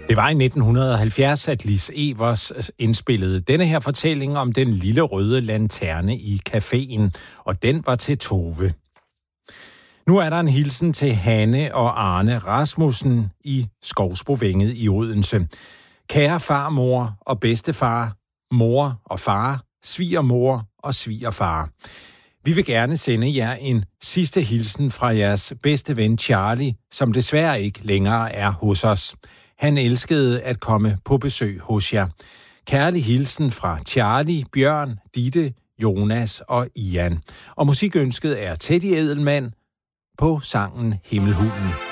Det var i 1970, at Lis Evers indspillede denne her fortælling om den lille røde lanterne i caféen, og den var til Tove. Nu er der en hilsen til Hanne og Arne Rasmussen i Skovsbrovænget i Odense. Kære farmor og bedstefar, mor og far, svigermor og svigerfar. Vi vil gerne sende jer en sidste hilsen fra jeres bedste ven Charlie, som desværre ikke længere er hos os. Han elskede at komme på besøg hos jer. Kærlig hilsen fra Charlie, Bjørn, Ditte, Jonas og Ian. Og musikønsket er Teddy Edelmann på sangen Himmelhunden.